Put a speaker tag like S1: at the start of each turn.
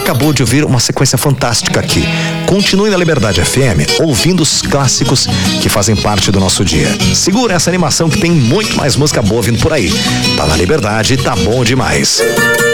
S1: acabou de ouvir uma sequência fantástica aqui. Continue na Liberdade FM, ouvindo os clássicos que fazem parte do nosso dia. Segura essa animação que tem muito mais música boa vindo por aí. Tá na Liberdade, tá bom demais.